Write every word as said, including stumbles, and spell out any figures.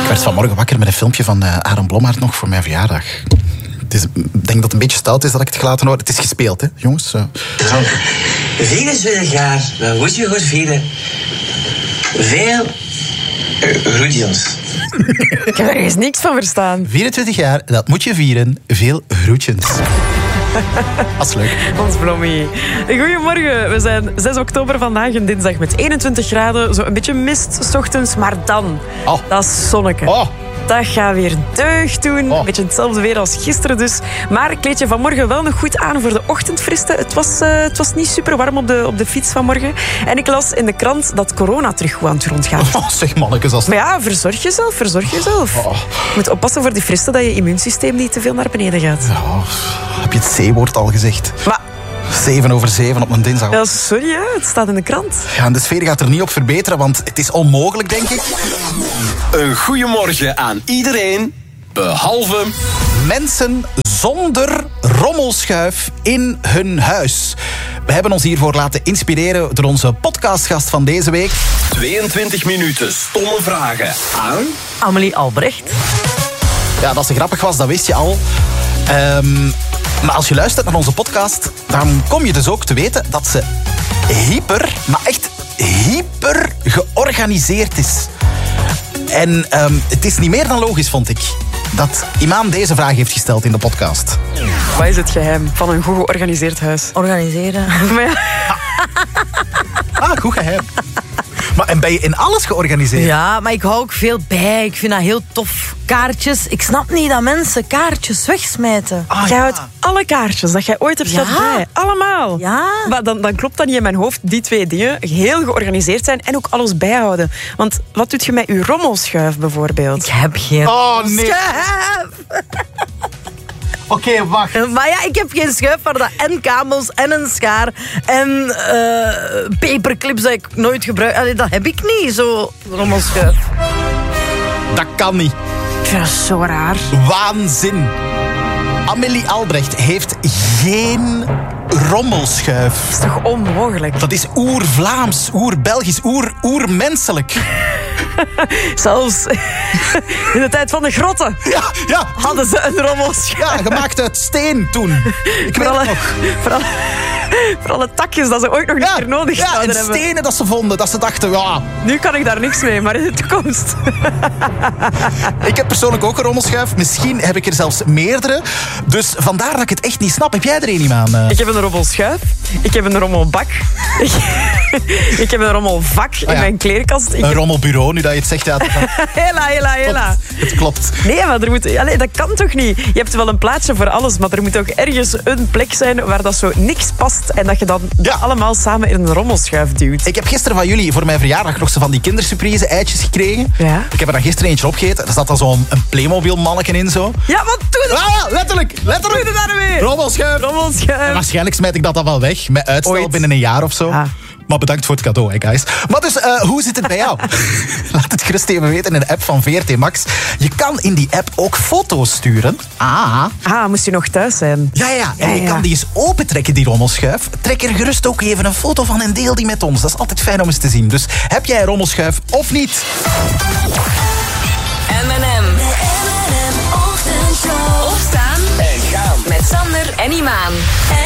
Ik werd vanmorgen wakker met een filmpje van uh, Aaron Blommaert nog voor mijn verjaardag. Het is, ik denk dat het een beetje stout is dat ik het gelaten hoor. Het is gespeeld, hè, jongens. Uh. vierentwintig jaar, dan moet je goed vieren. Veel uh, groetjes. Ik heb er eens niks van verstaan. vierentwintig jaar, dat moet je vieren. Veel groetjes. Dat is leuk. Ons Blommie. Goedemorgen. We zijn zes oktober vandaag, een dinsdag met eenentwintig graden. Zo een beetje mist 's ochtends, maar dan, oh. dat is zonneke. Oh. Dat gaat weer deugd doen. Oh. Een beetje hetzelfde weer als gisteren dus. Maar ik kleed je vanmorgen wel nog goed aan voor de ochtendfriste. Het was, uh, het was niet super warm op de, op de fiets vanmorgen. En ik las in de krant dat corona terug goed aan het rondgaan. Oh, zeg mannetjes. Als... Maar ja, verzorg jezelf, verzorg jezelf. Oh. Je moet oppassen voor die friste dat je immuunsysteem niet te veel naar beneden gaat. Ja, heb je het C-woord al gezegd? Maar... Zeven over zeven op een dinsdag. Ja, sorry, hè. Het staat in de krant. Ja, en de sfeer gaat er niet op verbeteren, want het is onmogelijk, denk ik. Een goeiemorgen aan iedereen, behalve... mensen zonder rommelschuif in hun huis. We hebben ons hiervoor laten inspireren door onze podcastgast van deze week. tweeëntwintig minuten stomme vragen aan... Amelie Albrecht. Ja, dat ze grappig was, dat wist je al. Um, maar als je luistert naar onze podcast, dan kom je dus ook te weten dat ze hyper, maar echt hyper georganiseerd is. En um, het is niet meer dan logisch, vond ik, dat Imaan deze vraag heeft gesteld in de podcast. Wat is het geheim van een goed georganiseerd huis? Organiseren. Maar ja. Ah, goed geheim. Maar en ben je in alles georganiseerd? Ja, maar ik hou ook veel bij. Ik vind dat heel tof. Kaartjes. Ik snap niet dat mensen kaartjes wegsmijten. Ah, jij ja. houdt alle kaartjes dat jij ooit hebt ja. gehad bij. Allemaal. Ja. Maar dan, dan klopt dat niet in mijn hoofd. Die twee dingen, heel georganiseerd zijn en ook alles bijhouden. Want wat doet je met je rommelschuif bijvoorbeeld? Ik heb geen oh, nee. schuif. Oké, okay, wacht. Maar ja, ik heb geen schuif waar dat en kabels en een schaar en uh, paperclips dat ik nooit gebruik. Allee, dat heb ik niet, zo rommelschuif. Dat kan niet. Ik vind dat zo raar. Waanzin. Amelie Albrecht heeft geen rommelschuif. Dat is toch onmogelijk? Dat is oer-Vlaams, oer-Belgisch, oer, oer-menselijk. Zelfs in de tijd van de grotten ja, ja, hadden ze een rommelschuif. Ja, gemaakt uit steen toen. Ik voor, weet alle, het nog. voor, alle, voor alle takjes dat ze ooit nog niet ja, meer nodig ja, zouden en hebben. stenen dat ze vonden, dat ze dachten, ja... Nu kan ik daar niks mee, maar in de toekomst... Ik heb persoonlijk ook een rommelschuif. Misschien heb ik er zelfs meerdere. Dus vandaar dat ik het echt niet snap. Heb jij er een, Imaan? Uh... Ik heb een rommelschuif. Ik heb een rommelbak. ik, ik heb een rommelvak oh, ja. in mijn kleerkast. Ik een heb... rommelbureau, nu dat je het zegt. Ja, dat... hela, hela, hela. Het klopt. Nee, maar er moet... Allee, dat kan toch niet? Je hebt wel een plaatsje voor alles, maar er moet ook ergens een plek zijn waar dat zo niks past en dat je dan ja. allemaal samen in een rommelschuif duwt. Ik heb gisteren van jullie voor mijn verjaardag nog zo van die kindersurprise eitjes gekregen. Ja. Ik heb er dan gisteren eentje opgegeten. Er zat dan zo'n Playmobil-manneken in zo. Ja, wat doe je? Ah, letterlijk, letterlijk. Doe je daar weer? Rommelschuif. Rommelschuif. En waarschijnlijk smijt ik dat dan wel weg. Met uitstel Ooit. binnen een jaar of zo. Ah. Maar bedankt voor het cadeau, hè, guys. Maar dus, uh, hoe zit het bij jou? Laat het gerust even weten in de app van V R T Max. Je kan in die app ook foto's sturen. Ah. Ah, moest je nog thuis zijn? Ja, ja. En ja, je ja. kan die eens opentrekken, die rommelschuif. Trek er gerust ook even een foto van en deel die met ons. Dat is altijd fijn om eens te zien. Dus heb jij een rommelschuif of niet? M en M. De M en M Ochtendshow. Opstaan. En gaan. Met Sander en Imaan.